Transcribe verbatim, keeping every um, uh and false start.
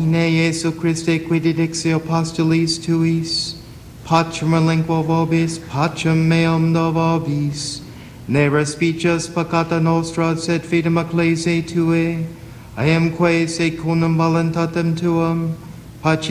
ine Iesu Christe qui didixio postulis tuis, pacem relinquo vobis, pacem meum do vobis, ne respices peccata nostra, sed fidem ecclesiae Tuae, I am quae secundum voluntatem Tuam, pace